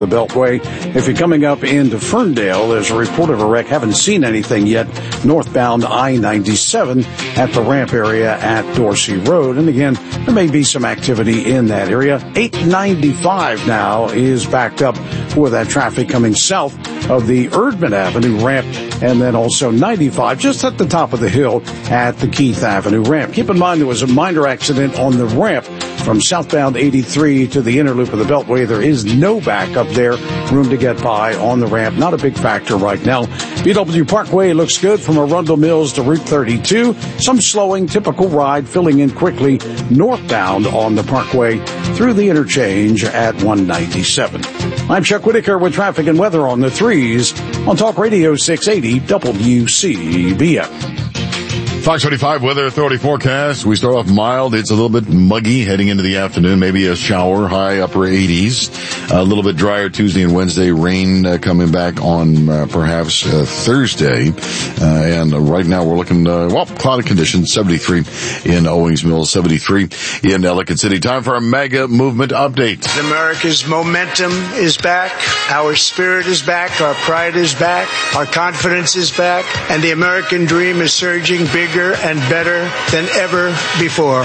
the Beltway. If you're coming up into Ferndale, there's a report of a wreck. Haven't seen anything yet. Northbound I-97 at the ramp area at Dorsey Road. And again, there may be some activity in that area. 895 now is backed up for that traffic coming south of the Erdman Avenue ramp, and then also 95 just at the top of the hill at the Keith Avenue ramp. Keep in mind there was a minor accident on the ramp from southbound 83 to the inner loop of the Beltway. There is no backup there. Room to get by on the ramp. Not a big factor right now. BW Parkway looks good from Arundel Mills to Route 32. Some slowing, typical ride, filling in quickly northbound on the Parkway through the interchange at 197. I'm Chuck Whitaker with traffic and weather on the 3s on Talk Radio 680 WCBM. Fox 45 Weather Authority forecast. We start off mild. It's a little bit muggy heading into the afternoon. Maybe a shower, high upper 80s. A little bit drier Tuesday and Wednesday. Rain coming back on perhaps Thursday. And right now we're looking, cloudy conditions. 73 in Owings Mills, 73 in Ellicott City. Time for our mega movement update. America's momentum is back. Our spirit is back. Our pride is back. Our confidence is back. And the American dream is surging bigger and better than ever before.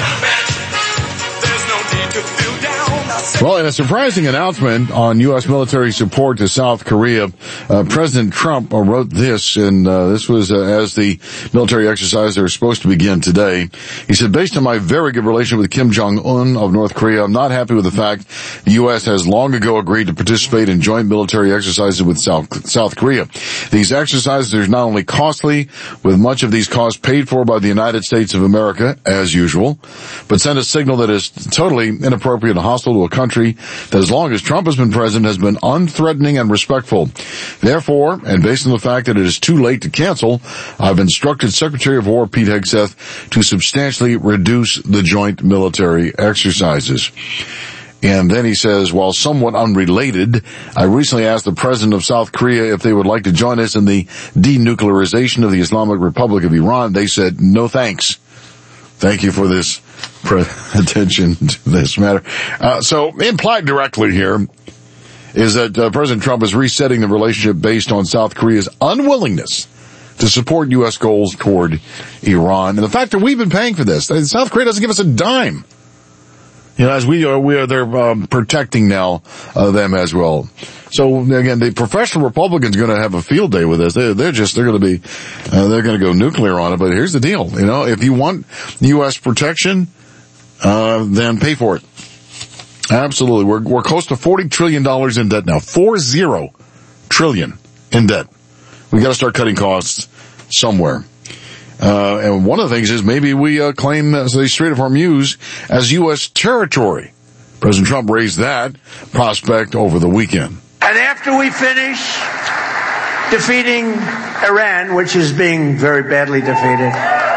Well, in a surprising announcement on U.S. military support to South Korea, President Trump wrote this, and this was as the military exercises are supposed to begin today. He said, based on my very good relationship with Kim Jong-un of North Korea, I'm not happy with the fact the U.S. has long ago agreed to participate in joint military exercises with South Korea. These exercises are not only costly, with much of these costs paid for by the United States of America, as usual, but send a signal that is totally inappropriate and hostile to a country that, as long as Trump has been president, has been unthreatening and respectful. Therefore, and based on the fact that it is too late to cancel, I've instructed Secretary of War Pete Hegseth to substantially reduce the joint military exercises. And then he says, while somewhat unrelated, I recently asked the president of South Korea if they would like to join us in the denuclearization of the Islamic Republic of Iran. They said, no thanks. Thank you for this attention to this matter. So implied directly here is that President Trump is resetting the relationship based on South Korea's unwillingness to support U.S. goals toward Iran. And the fact that we've been paying for this, South Korea doesn't give us a dime. You know, as they're protecting now them as well. So again, the professional Republicans are going to have a field day with this. They're going to go nuclear on it. But here's the deal. You know, if you want U.S. protection, then pay for it. Absolutely. We're close to $40 trillion in debt now. 40 trillion in debt. We got to start cutting costs somewhere. And one of the things is maybe we claim the Strait of Hormuz as U.S. territory. President Trump raised that prospect over the weekend. And after we finish defeating Iran, which is being very badly defeated,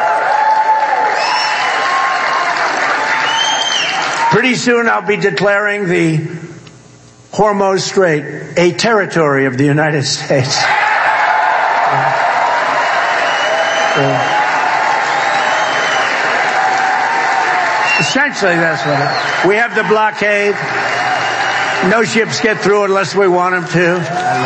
pretty soon I'll be declaring the Hormuz Strait a territory of the United States. Essentially, that's what it is. We have the blockade. No ships get through unless we want them to. I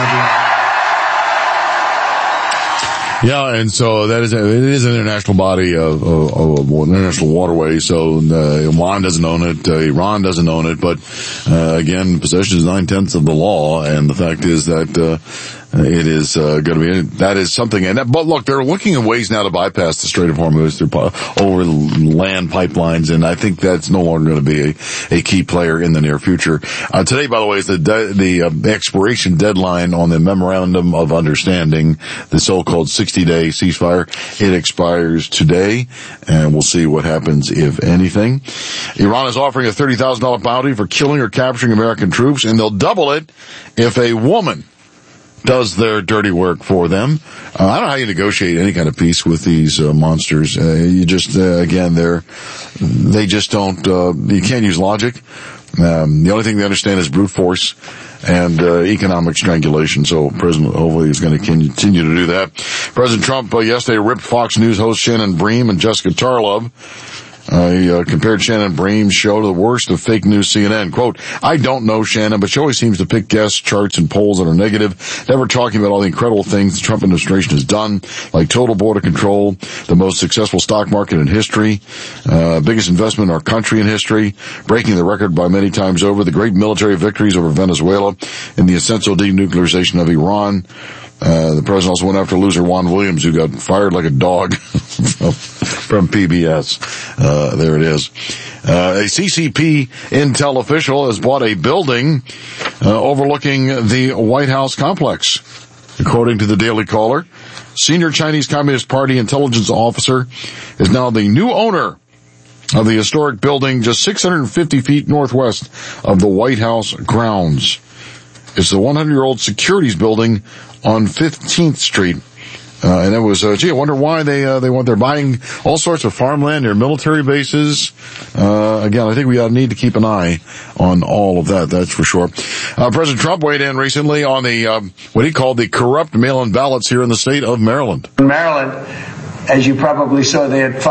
love you. Yeah, and so it is an international body of international waterway. So Oman doesn't own it, Iran doesn't own it, but again, possession is 9/10 of the law, and the fact is that it is going to be that is something. But look, they're looking at ways now to bypass the Strait of Hormuz through over land pipelines, and I think that's no longer going to be a key player in the near future. Today, by the way, is the expiration deadline on the Memorandum of Understanding, the so-called 60-day ceasefire. It expires today, and we'll see what happens, if anything. Iran is offering a $30,000 bounty for killing or capturing American troops, and they'll double it if a woman does their dirty work for them. I don't know how you negotiate any kind of peace with these monsters. You just again, they just don't. You can't use logic. The only thing they understand is brute force and economic strangulation. So President hopefully is going to continue to do that. President Trump yesterday ripped Fox News host Shannon Bream and Jessica Tarlov Compared Shannon Bream's show to the worst of fake news CNN. Quote, I don't know Shannon, but she always seems to pick guests, charts, and polls that are negative, never talking about all the incredible things the Trump administration has done, like total border control, the most successful stock market in history, biggest investment in our country in history, breaking the record by many times over, the great military victories over Venezuela, and the essential denuclearization of Iran. The president also went after loser Juan Williams, who got fired like a dog from PBS. There it is. A CCP intel official has bought a building overlooking the White House complex. According to the Daily Caller, senior Chinese Communist Party intelligence officer is now the new owner of the historic building just 650 feet northwest of the White House grounds. It's the 100-year-old securities building on 15th Street. And it was, I wonder why they're buying all sorts of farmland near military bases. Again, I think we need to keep an eye on all of that, that's for sure. President Trump weighed in recently on the, what he called the corrupt mail-in ballots here in the state of Maryland. In Maryland, as you probably saw, they had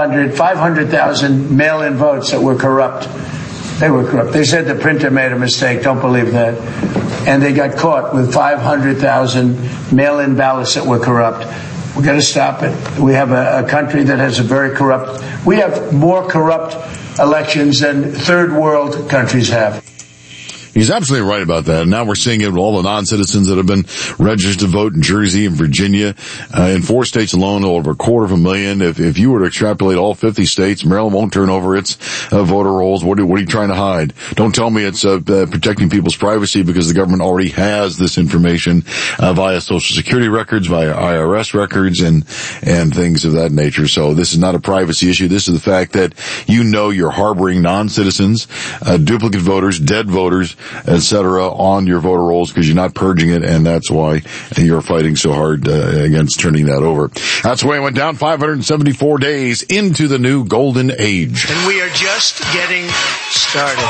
500,000 mail-in votes that were corrupt. They were corrupt. They said the printer made a mistake. Don't believe that. And they got caught with 500,000 mail-in ballots that were corrupt. We've got to stop it. We have a country that has a very corrupt. We have more corrupt elections than third world countries have. He's absolutely right about that. And now we're seeing it with all the non-citizens that have been registered to vote in Jersey and Virginia. In 4 states alone, over 250,000. If you were to extrapolate all 50 states, Maryland won't turn over its voter rolls. What are you trying to hide? Don't tell me it's protecting people's privacy, because the government already has this information via Social Security records, via IRS records, and things of that nature. So this is not a privacy issue. This is the fact that you're harboring non-citizens, duplicate voters, dead voters, etc. on your voter rolls because you're not purging it, and that's why you're fighting so hard against turning that over. That's the way it went down. 574 days into the new golden age. And we are just getting started.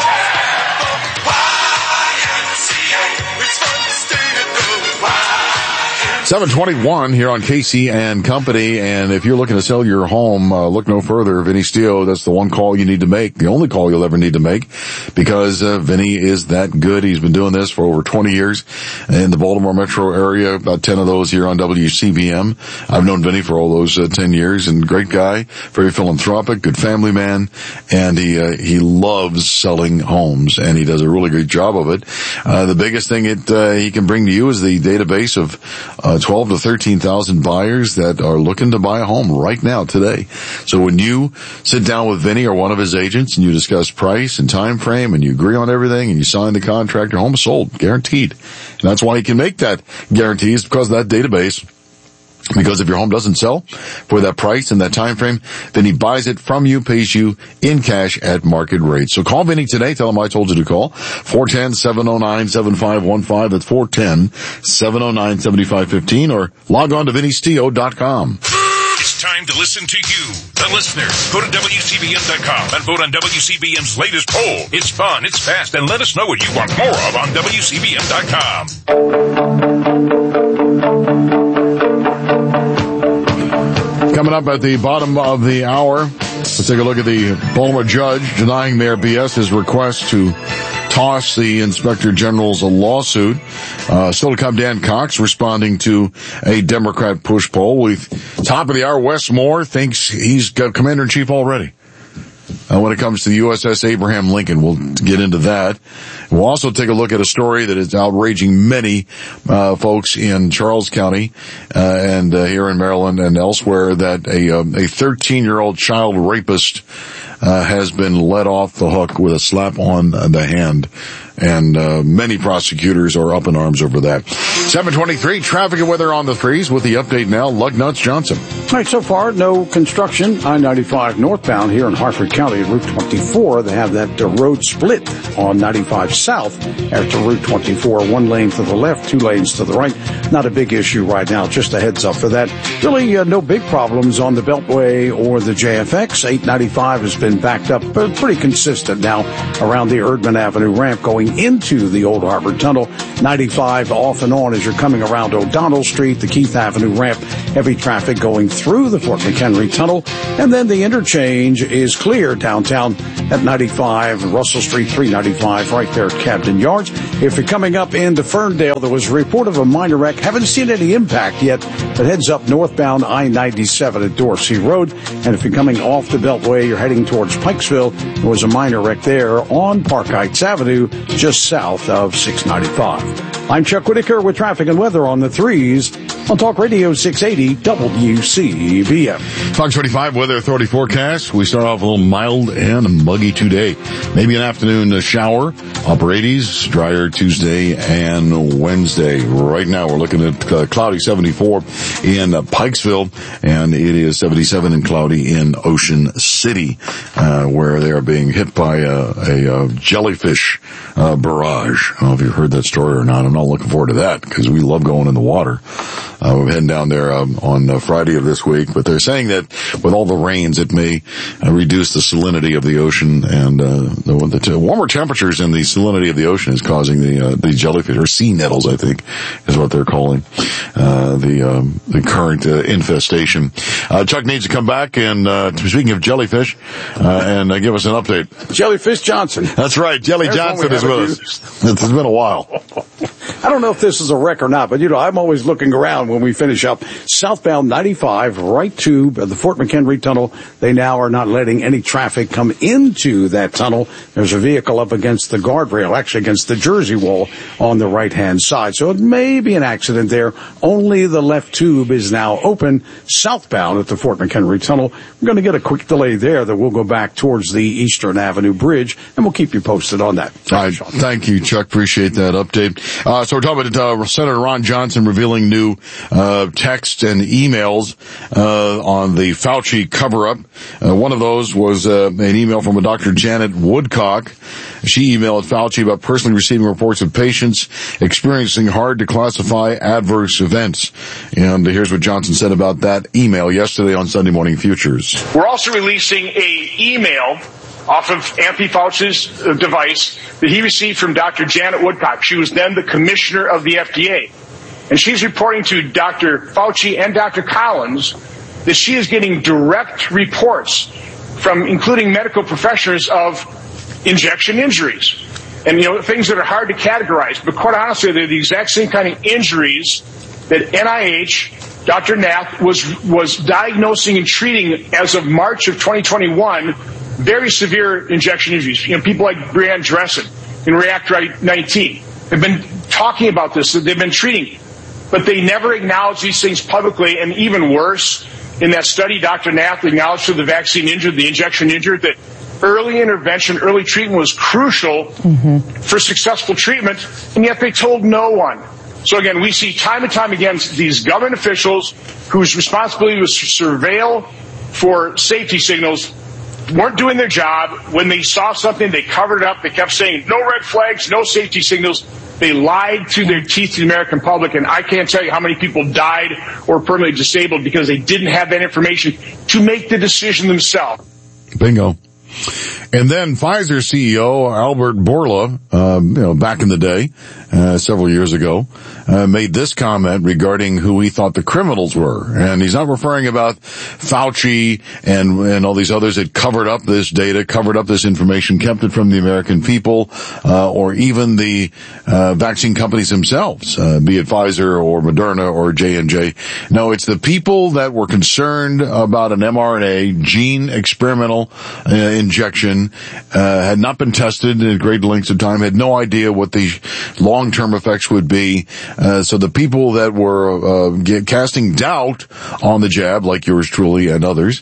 721 here on Casey and Company, and if you're looking to sell your home, look no further. Vinny Steele, that's the one call you need to make, the only call you'll ever need to make, because Vinny is that good. He's been doing this for over 20 years in the Baltimore metro area, about 10 of those here on WCBM. I've known Vinny for all those 10 years, and great guy, very philanthropic, good family man, and he loves selling homes, and he does a really great job of it. The biggest thing he can bring to you is the database of 12 to 13,000 buyers that are looking to buy a home right now, today. So when you sit down with Vinny or one of his agents and you discuss price and time frame and you agree on everything and you sign the contract, your home is sold, guaranteed. And that's why he can make that guarantee, is because of that database. Because if your home doesn't sell for that price and that time frame, then he buys it from you, pays you in cash at market rate. So call Vinny today. Tell him I told you to call. 410-709-7515. That's 410-709-7515, or log on to VinnySteo.com. It's time to listen to you, the listener. Go to WCBM.com and vote on WCBM's latest poll. It's fun, it's fast, and let us know what you want more of on WCBM.com. Coming up at the bottom of the hour, let's take a look at the Baltimore judge denying Mayor BS's request to toss the Inspector General's lawsuit. Still to come, Dan Cox responding to a Democrat push poll. With top of the hour, Wes Moore thinks he's got Commander-in-Chief already. When it comes to the USS Abraham Lincoln, we'll get into that. We'll also take a look at a story that is outraging many folks in Charles County and here in Maryland and elsewhere, that a 13-year-old child rapist has been let off the hook with a slap on the hand. And many prosecutors are up in arms over that. 723, traffic and weather on the threes with the update now. Lugnuts Johnson. All right, so far, no construction. I-95 northbound here in Harford County at Route 24. They have that road split on 95 south after Route 24. 1 lane to the left, 2 lanes to the right. Not a big issue right now. Just a heads up for that. Really, no big problems on the Beltway or the JFX. 895 has been backed up, but pretty consistent now around the Erdman Avenue ramp going going into the Old Harbor Tunnel. 95 off and on as you're coming around O'Donnell Street, the Keith Avenue ramp. Heavy traffic going through the Fort McHenry Tunnel. And then the interchange is clear downtown at 95, Russell Street, 395, right there at Camden Yards. If you're coming up into Ferndale, there was a report of a minor wreck. Haven't seen any impact yet, but heads up northbound I-97 at Dorsey Road. And if you're coming off the Beltway, you're heading towards Pikesville, there was a minor wreck there on Park Heights Avenue, just south of 695. I'm Chuck Whitaker with traffic and weather on the 3s on Talk Radio 680 WCBM. Fox 45 Weather Authority forecast. We start off a little mild and muggy today. Maybe an afternoon shower, upper 80s, drier Tuesday and Wednesday. Right now we're looking at cloudy 74 in Pikesville, and it is 77 and cloudy in Ocean City, where they are being hit by a jellyfish barrage. I don't know if you've heard that story or not. I'm not looking forward to that because we love going in the water. We're heading down there on Friday of this week, but they're saying that with all the rains, it may reduce the salinity of the ocean, and the warmer temperatures in the salinity of the ocean is causing the jellyfish, or sea nettles, I think, is what they're calling the current infestation. Chuck needs to come back, and speaking of jellyfish, and give us an update. Jellyfish Johnson. That's right, Jelly Johnson is with us. It's been a while. I don't know if this is a wreck or not, but I'm always looking around when we finish up. Southbound 95, right to the Fort McHenry Tunnel. They now are not letting any traffic come into that tunnel. There's a vehicle up against the guardrail, actually against the Jersey wall on the right-hand side. So it may be an accident there. Only the left tube is now open southbound at the Fort McHenry Tunnel. We're going to get a quick delay there that we'll go back towards the Eastern Avenue Bridge, and we'll keep you posted on that. Thank you, Chuck. Appreciate that update. So we're talking about Senator Ron Johnson revealing new text and emails on the Fauci cover-up. One of those was an email from a Dr. Janet Woodcock. She emailed Fauci about personally receiving reports of patients experiencing hard-to-classify adverse events. And here's what Johnson said about that email yesterday on Sunday Morning Futures. We're also releasing an email off of Anthony Fauci's device that he received from Dr. Janet Woodcock. She was then the commissioner of the FDA. And she's reporting to Dr. Fauci and Dr. Collins that she is getting direct reports from including medical professionals of injection injuries. And, things that are hard to categorize. But quite honestly, they're the exact same kind of injuries that NIH, Dr. Nath, was diagnosing and treating as of March of 2021, very severe injection injuries. People like Brianne Dressen in Reactor 19 have been talking about this, they've been treating, but they never acknowledge these things publicly. And even worse, in that study, Dr. Nath acknowledged to the vaccine injured, the injection injured, that early intervention, early treatment was crucial for successful treatment, and yet they told no one. So again, we see time and time again these government officials whose responsibility was to surveil for safety signals weren't doing their job. When they saw something, they covered it up. They kept saying no red flags, no safety signals. They lied through their teeth to the American public, and I can't tell you how many people died or permanently disabled because they didn't have that information to make the decision themselves. Bingo. And then Pfizer CEO Albert Bourla, back in the day, several years ago, made this comment regarding who he thought the criminals were. And he's not referring about Fauci and all these others that covered up this data, covered up this information, kept it from the American people, or even the vaccine companies themselves, be it Pfizer or Moderna or J&J. No, it's the people that were concerned about an mRNA gene experimental injection, had not been tested at great lengths of time, had no idea what the long-term effects would be. So the people that were casting doubt on the jab, like yours truly and others,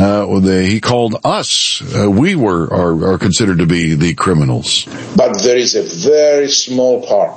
he called us. We are considered to be the criminals. But there is a very small part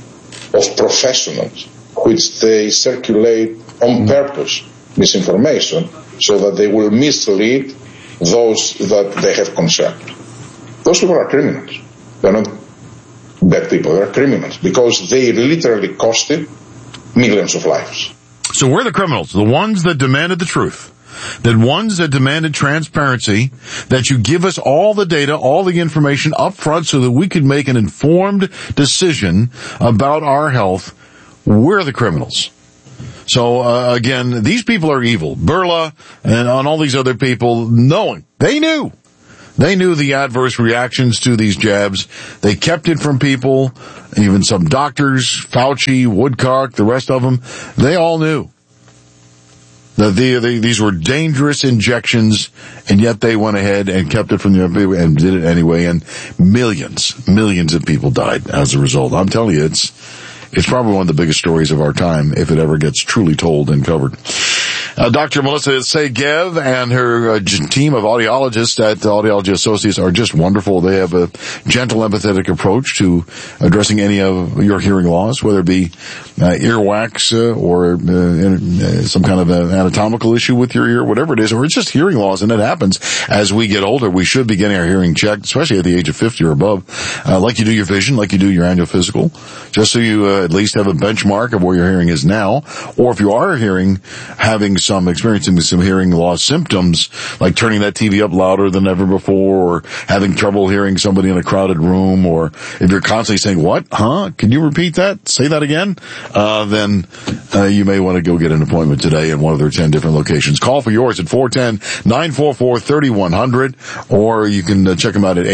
of professionals which they circulate on purpose misinformation so that they will mislead those that they have concerned. Those people are criminals. They're not bad people. They're criminals because they literally costed millions of lives. So we're the criminals, the ones that demanded the truth. that ones that demanded transparency, that you give us all the data, all the information up front so that we could make an informed decision about our health, we're the criminals. So, again, these people are evil. Burla and on all these other people, they knew the adverse reactions to these jabs. They kept it from people, even some doctors, Fauci, Woodcock, the rest of them. They all knew that these were dangerous injections, and yet they went ahead and kept it from the FDA and did it anyway, and millions of people died as a result. I'm telling you, it's probably one of the biggest stories of our time if it ever gets truly told and covered. Dr. Melissa Segev and her team of audiologists at Audiology Associates are just wonderful. They have a gentle, empathetic approach to addressing any of your hearing loss, whether it be earwax or some kind of an anatomical issue with your ear, whatever it is, or it's just hearing loss, and it happens as we get older. We should be getting our hearing checked, especially at the age of 50 or above, like you do your vision, like you do your annual physical, just so you at least have a benchmark of where your hearing is now. Or if you are experiencing some hearing loss symptoms, like turning that TV up louder than ever before, or having trouble hearing somebody in a crowded room, or if you're constantly saying, what? Huh? Can you repeat that? Say that again? Then you may want to go get an appointment today in one of their 10 different locations. Call for yours at 410-944-3100, or you can check them out at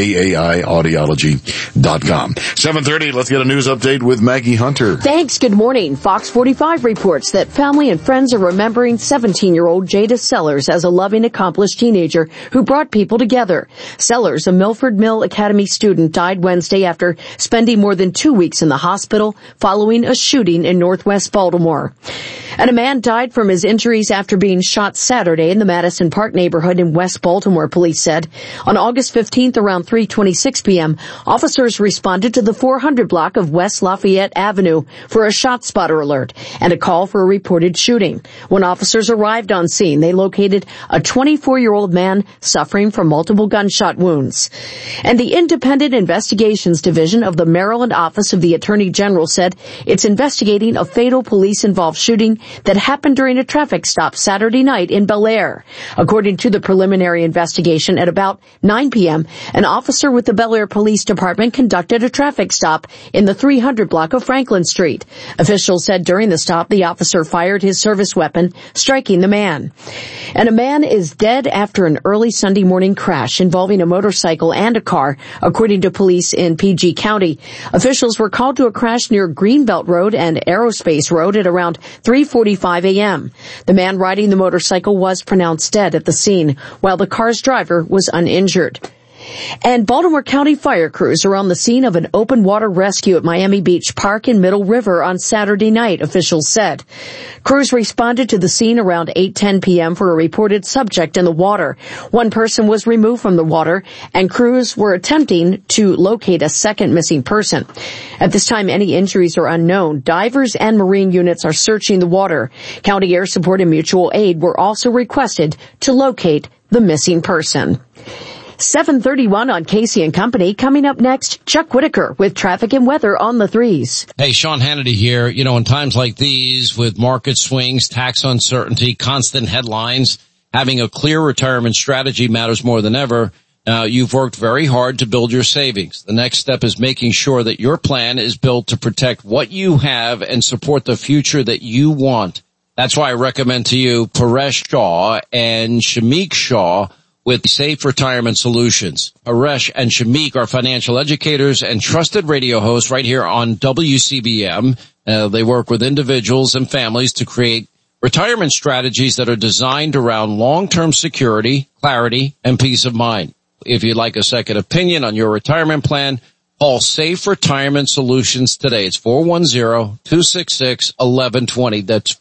aaiaudiology.com. 7:30, let's get a news update with Maggie Hunter. Thanks. Good morning. Fox 45 reports that family and friends are remembering 17-year-old Jada Sellers as a loving, accomplished teenager who brought people together. Sellers, a Milford Mill Academy student, died Wednesday after spending more than 2 weeks in the hospital following a shooting in Northwest Baltimore. And a man died from his injuries after being shot Saturday in the Madison Park neighborhood in West Baltimore, police said. On August 15th, around 3:26 p.m., officers responded to the 400 block of West Lafayette Avenue for a shot spotter alert and a call for a reported shooting. When officers arrived on scene, they located a 24-year-old man suffering from multiple gunshot wounds. And the Independent Investigations Division of the Maryland Office of the Attorney General said it's investigating a fatal police-involved shooting that happened during a traffic stop Saturday night in Bel Air. According to the preliminary investigation, at about 9 p.m., an officer with the Bel Air Police Department conducted a traffic stop in the 300 block of Franklin Street. Officials said during the stop, the officer fired his service weapon, striking the man. And a man is dead after an early Sunday morning crash involving a motorcycle and a car, according to police in PG County. Officials were called to a crash near Greenbelt Road and Aerospace Road at around 3:45 a.m. The man riding the motorcycle was pronounced dead at the scene, while the car's driver was uninjured. And Baltimore County fire crews are on the scene of an open water rescue at Miami Beach Park in Middle River on Saturday night, officials said. Crews responded to the scene around 8:10 p.m. for a reported subject in the water. One person was removed from the water, and crews were attempting to locate a second missing person. At this time, any injuries are unknown. Divers and marine units are searching the water. County Air Support and Mutual Aid were also requested to locate the missing person. 7:31 on Casey and Company. Coming up next, Chuck Whitaker with traffic and weather on the threes. Hey, Sean Hannity here. You know, in times like these, with market swings, tax uncertainty, constant headlines, having a clear retirement strategy matters more than ever. Now, you've worked very hard to build your savings. The next step is making sure that your plan is built to protect what you have and support the future that you want. That's why I recommend to you Paresh Shah and Shamik Shah with Safe Retirement Solutions. Paresh and Shamik are financial educators and trusted radio hosts right here on WCBM. They work with individuals and families to create retirement strategies that are designed around long-term security, clarity, and peace of mind. If you'd like a second opinion on your retirement plan, call Safe Retirement Solutions today. It's 410-266-1120. That's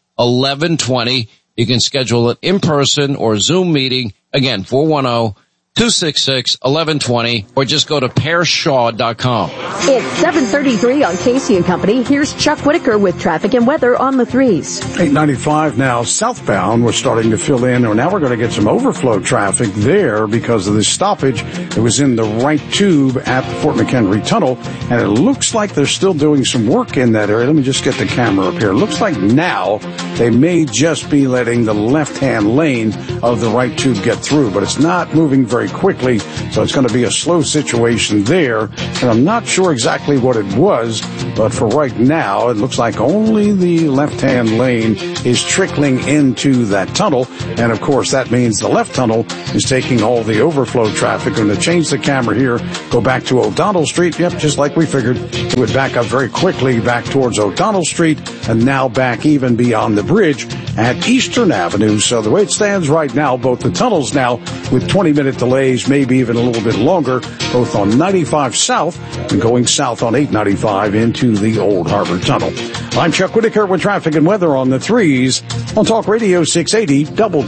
410-266-1120. You can schedule it in person or Zoom meeting. Again, 410 266-1120, or just go to PearShaw.com. It's 7:33 on Casey and Company. Here's Chuck Whitaker with traffic and weather on the 3s. 895 now southbound. We're starting to fill in. Now we're going to get some overflow traffic there because of this stoppage. It was in the right tube at the Fort McHenry Tunnel, and it looks like they're still doing some work in that area. Let me just get the camera up here. It looks like now they may just be letting the left-hand lane of the right tube get through, but it's not moving very quickly, so it's going to be a slow situation there. And I'm not sure exactly what it was, but for right now, it looks like only the left-hand lane is trickling into that tunnel. And of course, that means the left tunnel is taking all the overflow traffic. I'm going to change the camera here, go back to O'Donnell Street. Yep, just like we figured, it would back up very quickly back towards O'Donnell Street and now back even beyond the bridge at Eastern Avenue. So the way it stands right now, both the tunnels now with 20-minute delays, maybe even a little bit longer, both on 95 South and going south on 895 into the Old Harbor Tunnel. I'm Chuck Whitaker with traffic and weather on the 3s on Talk Radio 680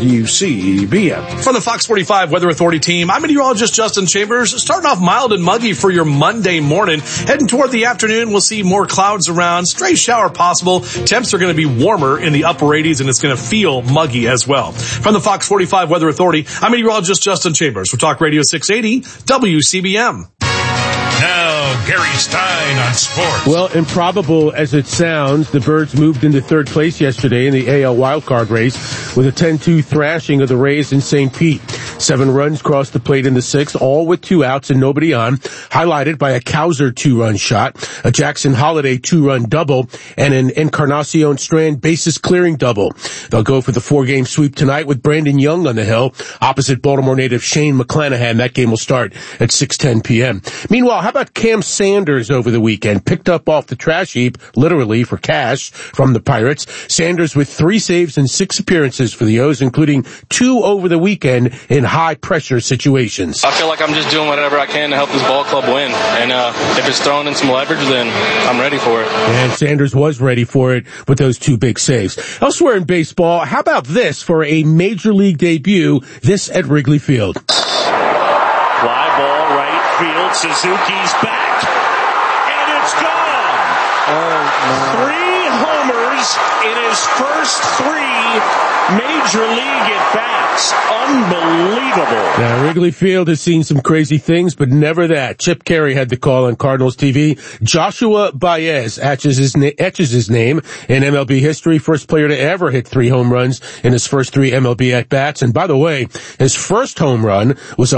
WCBM. From the Fox 45 Weather Authority team, I'm meteorologist Justin Chambers. Starting off mild and muggy for your Monday morning. Heading toward the afternoon, we'll see more clouds around. Stray shower possible. Temps are going to be warmer in the upper 80s, and it's going to feel muggy as well. From the Fox 45 Weather Authority, I'm meteorologist Justin Chambers for Talk Radio 680 WCBM. Now, Gary Stein on sports. Well, improbable as it sounds, the Birds moved into third place yesterday in the AL wildcard race with a 10-2 thrashing of the Rays in St. Pete. 7 runs crossed the plate in the 6th, all with 2 outs and nobody on, highlighted by a Cowser 2-run shot, a Jackson Holiday 2-run double, and an Encarnacion Strand bases-clearing double. They'll go for the 4-game sweep tonight with Brandon Young on the hill, opposite Baltimore native Shane McClanahan. That game will start at 6:10 p.m. Meanwhile, how about Cam Sanders over the weekend? Picked up off the trash heap, literally, for cash from the Pirates. Sanders with 3 saves and 6 appearances for the O's, including 2 over the weekend in high-pressure situations. I feel like I'm just doing whatever I can to help this ball club win. And if it's thrown in some leverage, then I'm ready for it. And Sanders was ready for it with those 2 big saves. Elsewhere in baseball, how about this for a Major League debut, this at Wrigley Field? Fly ball right field. Suzuki's back. And it's gone. Oh, no. 3 homers in his first 3 Major League at-bats. Unbelievable. Now, Wrigley Field has seen some crazy things, but never that. Chip Carey had the call on Cardinals TV. Joshua Baez etches his name in MLB history. First player to ever hit 3 home runs in his first 3 MLB at-bats. And by the way, his first home run was a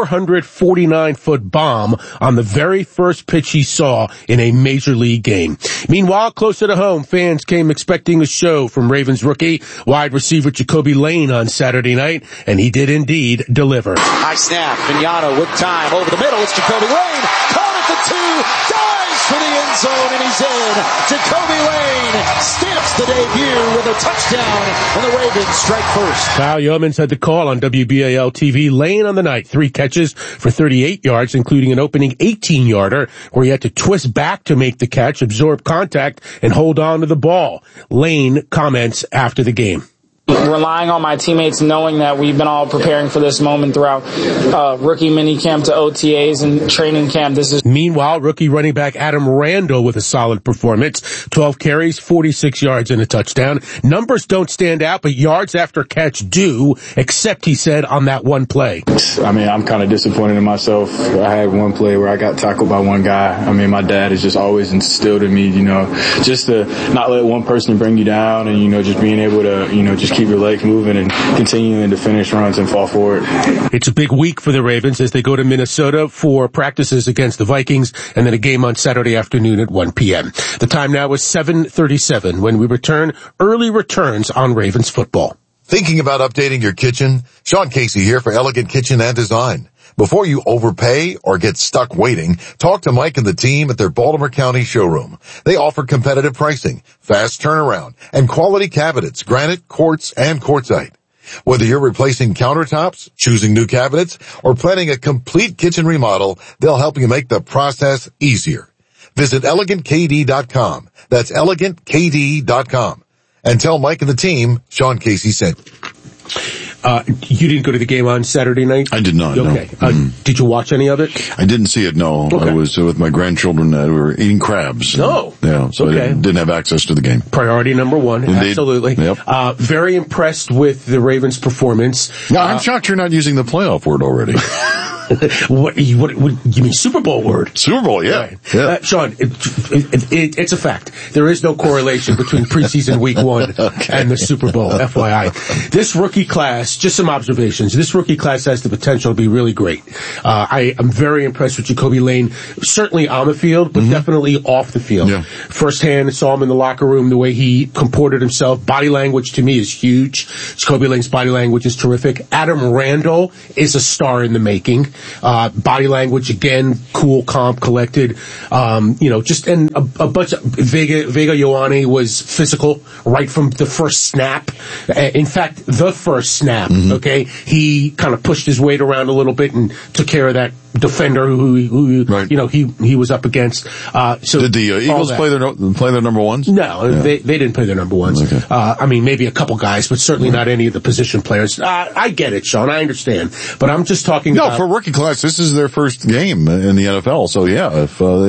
449-foot bomb on the very first pitch he saw in a Major League game. Meanwhile, closer to home, fans came expecting a show from Ravens rookie wide receiver Jacoby Lane on Saturday night, and he did indeed deliver. High snap, Vignano with time, over the middle, it's Jacoby Lane, caught at the 2, dives for the end zone, and he's in. Jacoby Lane stamps the debut with a touchdown, and the Ravens strike first. Kyle Yeomans had the call on WBAL TV. Lane on the night, 3 catches for 38 yards, including an opening 18-yarder, where he had to twist back to make the catch, absorb contact, and hold on to the ball. Lane comments after the game. Relying on my teammates, knowing that we've been all preparing for this moment throughout rookie minicamp to OTAs and training camp. Meanwhile, rookie running back Adam Randall with a solid performance. 12 carries, 46 yards and a touchdown. Numbers don't stand out, but yards after catch do, except, he said, on that one play. I mean, I'm kind of disappointed in myself. I had one play where I got tackled by one guy. I mean, my dad has just always instilled in me, just to not let one person bring you down and, just being able to, just keep your legs moving and continuing to finish runs and fall forward. It's a big week for the Ravens as they go to Minnesota for practices against the Vikings and then a game on Saturday afternoon at 1 p.m. The time now is 7:37 when we return. Early returns on Ravens football. Thinking about updating your kitchen? Sean Casey here for Elegant Kitchen and Design. Before you overpay or get stuck waiting, talk to Mike and the team at their Baltimore County showroom. They offer competitive pricing, fast turnaround, and quality cabinets, granite, quartz, and quartzite. Whether you're replacing countertops, choosing new cabinets, or planning a complete kitchen remodel, they'll help you make the process easier. Visit ElegantKD.com. That's ElegantKD.com. And tell Mike and the team Sean Casey sent you. You didn't go to the game on Saturday night? I did not, okay. no. Did you watch any of it? I didn't see it, no. Okay. I was with my grandchildren. We were eating crabs. No. Yeah, so I didn't have access to the game. Priority number one. Indeed. Absolutely. Yep. Very impressed with the Ravens' performance. Yeah, I'm shocked you're not using the playoff word already. What you mean Super Bowl word? Super Bowl, yeah. Right. Yeah. Sean, it's a fact. There is no correlation between preseason week 1 and the Super Bowl, FYI. This rookie class, just some observations. This rookie class has the potential to be really great. I am very impressed with Jacoby Lane, certainly on the field, but definitely off the field. Yeah. Firsthand, saw him in the locker room, the way he comported himself. Body language to me is huge. Jacoby Lane's body language is terrific. Adam Randall is a star in the making. Body language, again, cool, calm, collected. And a bunch of Vega Ioane was physical right from the first snap. In fact, the first snap, okay? He kind of pushed his weight around a little bit and took care of that defender who right. he was up against. So did the Eagles play their number ones? No, yeah. they didn't play their number ones. Okay. Maybe a couple guys, but certainly not any of the position players. I get it, Sean. I understand, but I'm just talking. No, for rookie class, this is their first game in the NFL. So yeah,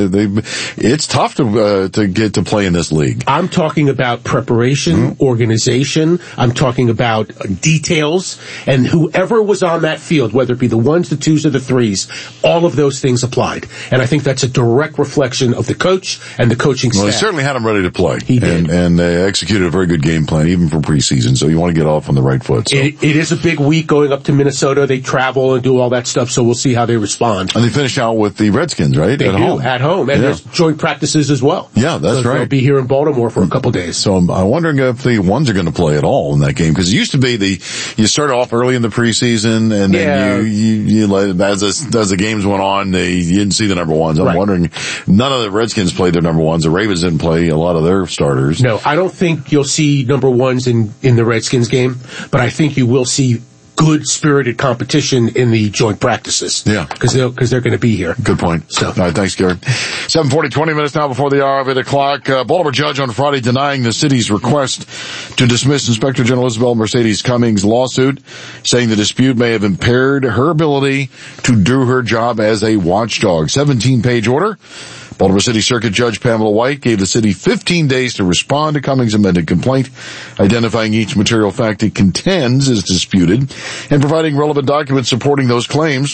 if it's tough to get to play in this league. I'm talking about preparation, organization. I'm talking about details, and whoever was on that field, whether it be the ones, the twos, or the threes. All of those things applied. And I think that's a direct reflection of the coach and the coaching staff. Well, he certainly had them ready to play. He did. And they executed a very good game plan, even for preseason. So you want to get off on the right foot. So. It is a big week going up to Minnesota. They travel and do all that stuff, so we'll see how they respond. And they finish out with the Redskins, right? They do, at home. And there's joint practices as well. Yeah, that's right. They'll be here in Baltimore for a couple days. So I'm wondering if the ones are going to play at all in that game. Because it used to be you start off early in the preseason, and then you as the games went on, you didn't see the number ones. I'm wondering, none of the Redskins played their number ones. The Ravens didn't play a lot of their starters. No, I don't think you'll see number ones in the Redskins game, but I think you will see good spirited competition in the joint practices. Yeah. Because they're going to be here. Good point. So. All right, thanks, Gary. 7:40, 20 minutes now before the hour of 8 o'clock. Baltimore judge on Friday denying the city's request to dismiss Inspector General Isabel Mercedes Cummings' lawsuit, saying the dispute may have impaired her ability to do her job as a watchdog. 17-page order. Baltimore City Circuit Judge Pamela White gave the city 15 days to respond to Cummings' amended complaint, identifying each material fact it contends is disputed, and providing relevant documents supporting those claims.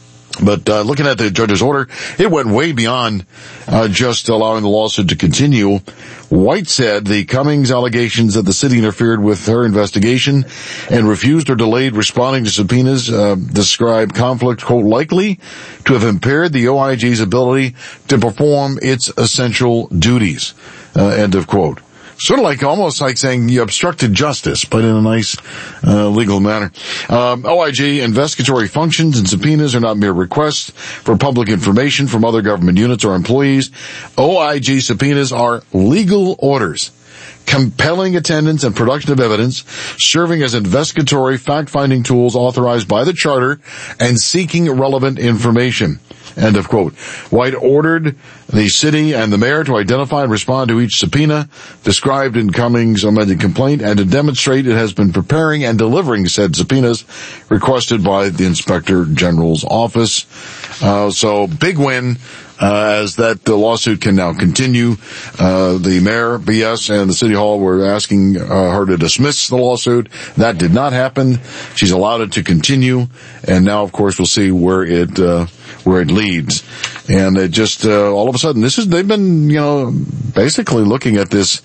But looking at the judge's order, it went way beyond just allowing the lawsuit to continue. White said the Cummings allegations that the city interfered with her investigation and refused or delayed responding to subpoenas describe conflict, quote, likely to have impaired the OIG's ability to perform its essential duties, end of quote. Sort of like, almost like saying you obstructed justice, but in a nice, legal manner. OIG investigatory functions and subpoenas are not mere requests for public information from other government units or employees. OIG subpoenas are legal orders, compelling attendance and production of evidence, serving as investigatory fact-finding tools authorized by the charter and seeking relevant information. End of quote. White ordered the city and the mayor to identify and respond to each subpoena described in Cummings' amended complaint and to demonstrate it has been preparing and delivering said subpoenas requested by the Inspector General's office. So big win. As that the lawsuit can now continue. The mayor, BS, and the city hall were asking her to dismiss the lawsuit. That did not happen. She's allowed it to continue, and now, of course, we'll see where it leads. And it just all of a sudden, they've been basically looking at this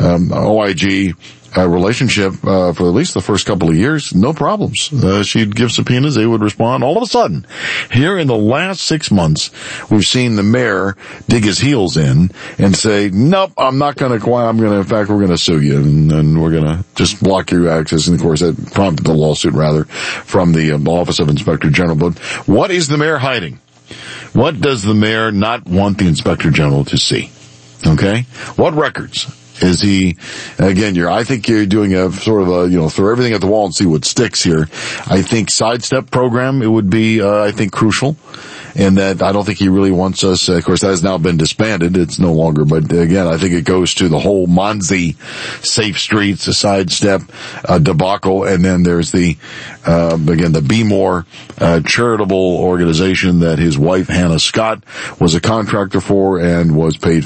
OIG relationship for at least the first couple of years, no problems. She'd give subpoenas, they would respond. All of a sudden, here in the last 6 months, we've seen the mayor dig his heels in and say, nope, I'm not going to, in fact, we're going to sue you, and we're going to just block your access. And of course, that prompted the lawsuit, rather, from the Office of Inspector General. But what is the mayor hiding? What does the mayor not want the Inspector General to see? Okay? What records? Is he, again, I think you're doing a sort of a, throw everything at the wall and see what sticks here. I think sidestep program, it would be, I think crucial. And that I don't think he really wants us, of course that has now been disbanded, it's no longer, but again, I think it goes to the whole Monzi Safe Streets, a sidestep, debacle, and then there's the, again, the Be More, charitable organization that his wife, Hannah Scott, was a contractor for and was paid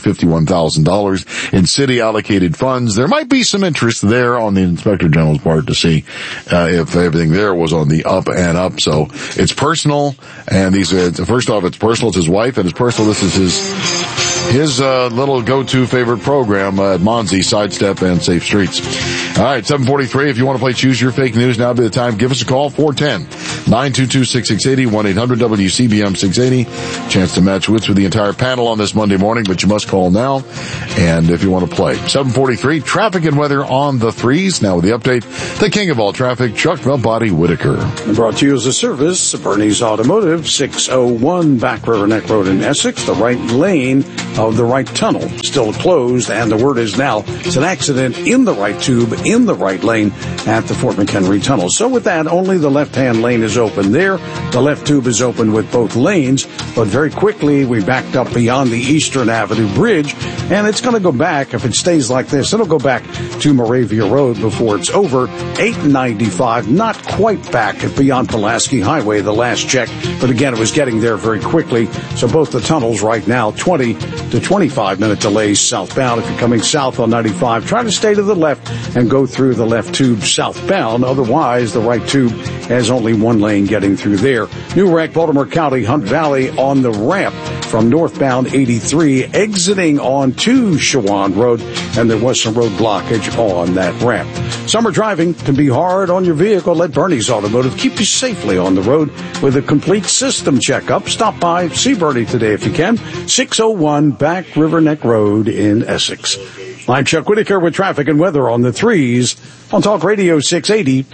$51,000 in city allocated funds. There might be some interest there on the Inspector General's part to see, if everything there was on the up and up, so it's personal, and first off, it's personal. It's his wife, and it's personal. This is his little go-to favorite program at Monzi, Sidestep, and Safe Streets. All right, 7:43. If you want to play Choose Your Fake News, now would be the time. Give us a call, 410-922-6680, 1-800-WCBM-680. Chance to match wits with the entire panel on this Monday morning, but you must call now, and if you want to play. 7:43, traffic and weather on the threes. Now with the update, the king of all traffic, Chuck Velbody Whitaker. Brought to you as a service, Bernie's Automotive, 601 Back River Neck Road in Essex. The right lane of the right tunnel still closed, and the word is now it's an accident in the right tube, in the right lane at the Fort McHenry Tunnel. So with that, only the left-hand lane is open there. The left tube is open with both lanes, but very quickly we backed up beyond the Eastern Avenue Bridge, and it's going to go back, if it stays like this, it'll go back to Moravia Road before it's over. 895, not quite back at beyond Pulaski Highway, the last check, but again, it was getting there very quickly. So both the tunnels right now, 20 to 25-minute delays southbound. If you're coming south on 95, try to stay to the left and go through the left tube southbound. Otherwise, the right tube has only one lane getting through there. New wreck, Baltimore County, Hunt Valley on the ramp from northbound 83, exiting onto Shawan Road, and there was some road blockage on that ramp. Summer driving can be hard on your vehicle. Let Bernie's Automotive keep you safely on the road with a complete system checkup. Stop by, see Bernie today if you can. 601 Back River Neck Road in Essex. I'm Chuck Whitaker with traffic and weather on the threes on Talk Radio 680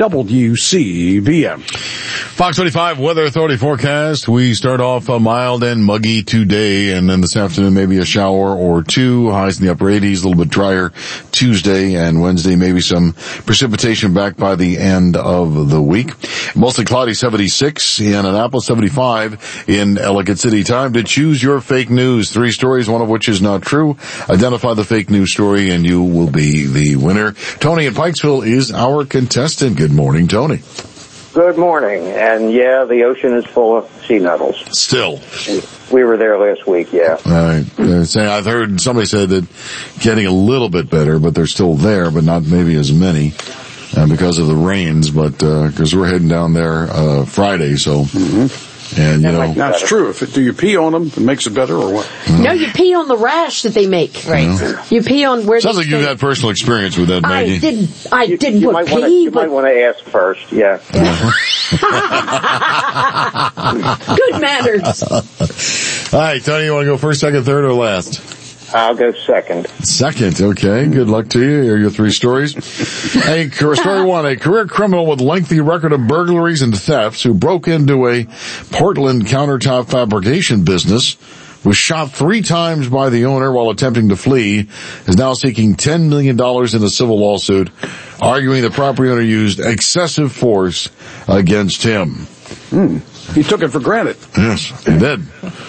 WCBM. Fox 25 Weather Authority forecast. We start off mild and muggy today, and then this afternoon maybe a shower or two. Highs in the upper 80s, a little bit drier Tuesday and Wednesday. Maybe some precipitation back by the end of the week. Mostly cloudy 76 in Annapolis, 75 in Ellicott City. Time to choose your fake news. 3 stories, one of which is not true. Identify the fake news story and you will be the winner. Tony in Pikesville is our contestant. Good morning, Tony. Good morning. And yeah, the ocean is full of sea nettles. Still. We were there last week, yeah. All right. I've heard somebody said that getting a little bit better, but they're still there, but not maybe as many because of the rains, but because we're heading down there Friday, so... Mm-hmm. And, that's true. Do you pee on them? It makes it better or what? No, you pee on the rash that they make. Right. You pee on where sounds like you've had personal experience with that, Maggie. I didn't you might want to ask first, yeah. Good manners. All right, Tony, you want to go first, second, third, or last? I'll go second. Second, okay. Good luck to you. Here are your 3 stories. Story 1, a career criminal with lengthy record of burglaries and thefts who broke into a Portland countertop fabrication business, was shot 3 times by the owner while attempting to flee, is now seeking $10 million in a civil lawsuit, arguing the property owner used excessive force against him. He took it for granted. Yes, he did.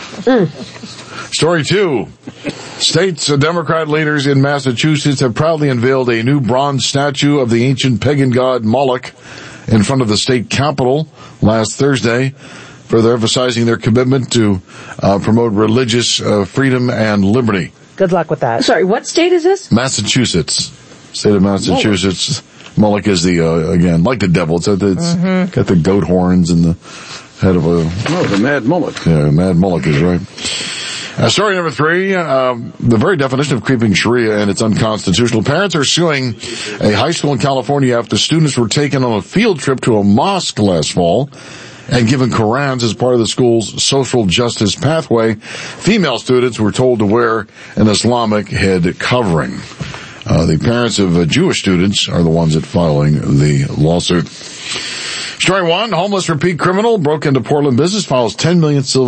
Story 2. States Democrat leaders in Massachusetts have proudly unveiled a new bronze statue of the ancient pagan god Moloch in front of the state capitol last Thursday, further emphasizing their commitment to promote religious freedom and liberty. Good luck with that. Sorry, what state is this? Massachusetts. State of Massachusetts. Moloch is the, again, like the devil. It's got the goat horns and the head of a... Oh, the Mad Moloch. Yeah, Mad Moloch is right. Story number 3, the very definition of creeping Sharia and its unconstitutional. Parents are suing a high school in California after students were taken on a field trip to a mosque last fall and given Qurans as part of the school's social justice pathway. Female students were told to wear an Islamic head covering. The parents of Jewish students are the ones that filing the lawsuit. Story one, homeless repeat criminal broke into Portland business, files $10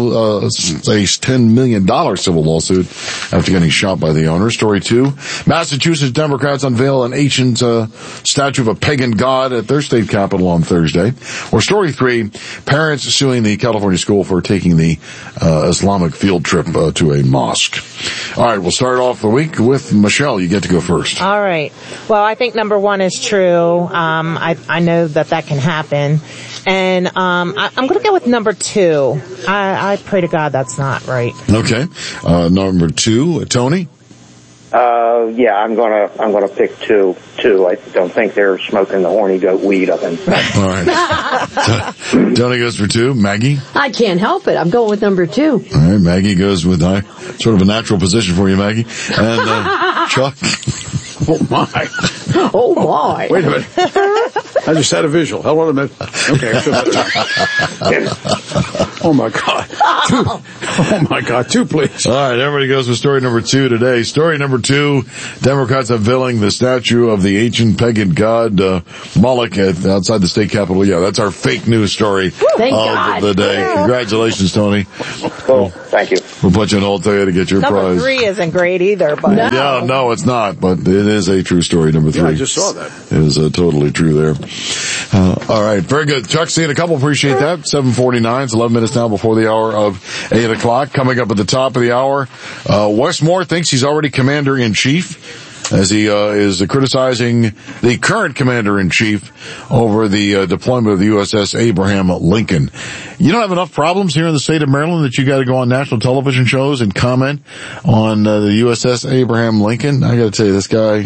million civil lawsuit after getting shot by the owner. Story two, Massachusetts Democrats unveil an ancient statue of a pagan god at their state capitol on Thursday. Or story three, parents suing the California school for taking the Islamic field trip to a mosque. All right, we'll start off the week with Michelle. You get to go first. All right. Well, I think number one is true. I know that can happen. And I'm going to go with number two. I pray to God that's not right. Okay. Number two, Tony? Yeah, I'm gonna pick two. I don't think they're smoking the horny goat weed up in. All right. Tony goes for two. Maggie? I can't help it. I'm going with number two. All right. Maggie goes with sort of a natural position for you, Maggie. And Chuck? Oh my. Oh my. Wait a minute. I just had a visual. Hold on a minute. Okay. Oh my God. Two. Oh my God. Two, please. All right. Everybody goes with story number two today. Story number two, Democrats unveiling the statue of the ancient pagan god, Moloch outside the state capitol. Yeah, that's our fake news story of the day. Congratulations, Tony. Cool. Thank you. We'll put you on hold to get your number prize. Number three isn't great either, but. Yeah, no, it's not, but it is a true story, number three. Yeah, I just saw that. It is totally true there. All right, very good. Chuck, seeing a couple, appreciate that. 7:49, it's 11 minutes now before the hour of 8 o'clock. Coming up at the top of the hour, Wes Moore thinks he's already commander-in-chief, as he is criticizing the current commander-in-chief over the deployment of the USS Abraham Lincoln. You don't have enough problems here in the state of Maryland that you got to go on national television shows and comment on the USS Abraham Lincoln? I got to tell you, this guy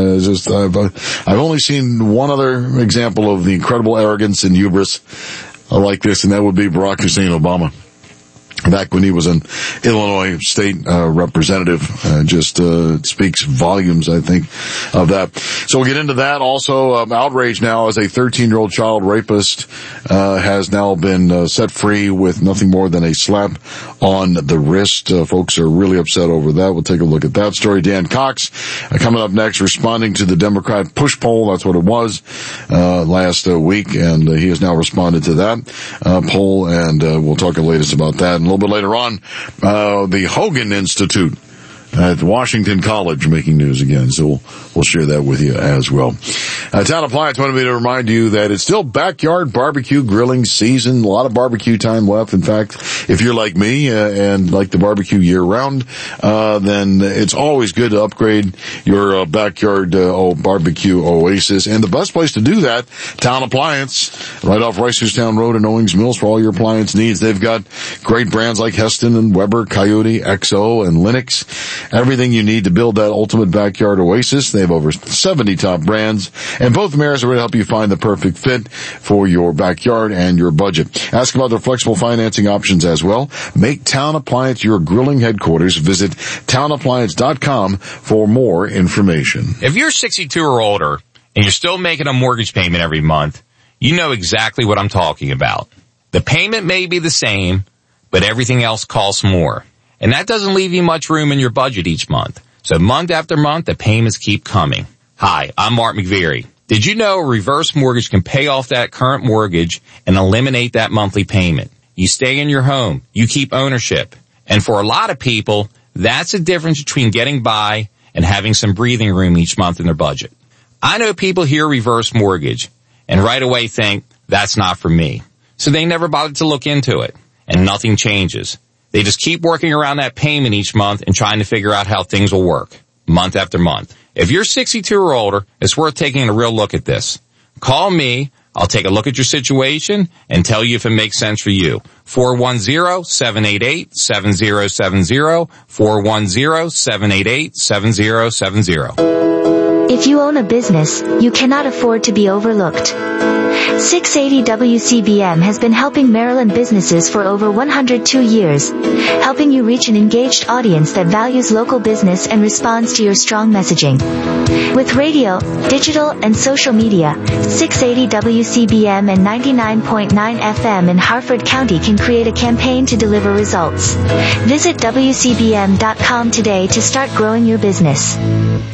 I've only seen one other example of the incredible arrogance and hubris like this, and that would be Barack Hussein Obama. Back when he was an Illinois state representative, just speaks volumes, I think, of that. So we'll get into that. Also, outrage now as a 13-year-old child rapist has now been set free with nothing more than a slap on the wrist. Folks are really upset over that. We'll take a look at that story. Dan Cox coming up next, responding to the Democrat push poll. That's what it was last week, and he has now responded to that poll, and we'll talk the latest about that. And a little bit later on, the Hogan Institute at Washington College making news again. So we'll share that with you as well. Town Appliance wanted me to remind you that it's still backyard barbecue grilling season. A lot of barbecue time left. In fact, if you're like me and like the barbecue year round, then it's always good to upgrade your backyard barbecue oasis. And the best place to do that, Town Appliance, right off Reisterstown Road in Owings Mills for all your appliance needs. They've got great brands like Heston and Weber, Coyote, XO, and Linux. Everything you need to build that ultimate backyard oasis. They have over 70 top brands, and both Maris are ready to help you find the perfect fit for your backyard and your budget. Ask about their flexible financing options as well. Make Town Appliance your grilling headquarters. Visit townappliance.com for more information. If you're 62 or older and you're still making a mortgage payment every month, you know exactly what I'm talking about. The payment may be the same, but everything else costs more. And that doesn't leave you much room in your budget each month. So month after month, the payments keep coming. Hi, I'm Mark McVeary. Did you know a reverse mortgage can pay off that current mortgage and eliminate that monthly payment? You stay in your home. You keep ownership. And for a lot of people, that's the difference between getting by and having some breathing room each month in their budget. I know people hear reverse mortgage and right away think, that's not for me. So they never bothered to look into it. And nothing changes. They just keep working around that payment each month and trying to figure out how things will work, month after month. If you're 62 or older, it's worth taking a real look at this. Call me. I'll take a look at your situation and tell you if it makes sense for you. 410-788-7070, 410-788-7070. If you own a business, you cannot afford to be overlooked. 680 WCBM has been helping Maryland businesses for over 102 years, helping you reach an engaged audience that values local business and responds to your strong messaging. With radio, digital, and social media, 680 WCBM and 99.9 FM in Harford County can create a campaign to deliver results. Visit WCBM.com today to start growing your business.